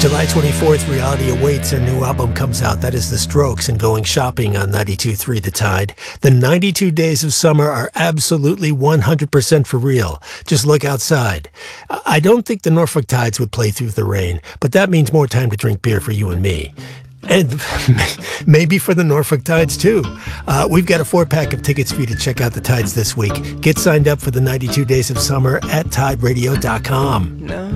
July 24th, Reality Awaits. Their new album comes out. That is The Strokes and Going Shopping on 92.3 The Tide. The 92 days of summer are absolutely 100% for real. Just look outside. I don't think the Norfolk Tides would play through the rain, but that means more time to drink beer for you and me. And maybe for the Norfolk Tides, too. We've got a 4-pack of tickets for you to check out the Tides this week. Get signed up for the 92 days of summer at tideradio.com.